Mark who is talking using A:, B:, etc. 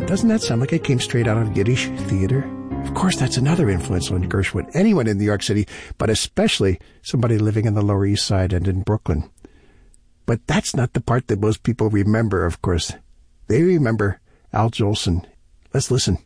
A: Doesn't that sound like it came straight out of Yiddish theater? Of course, that's another influence on Gershwin. Anyone in New York City, but especially somebody living in the Lower East Side and in Brooklyn. But that's not the part that most people remember, of course. They remember Al Jolson. Let's listen.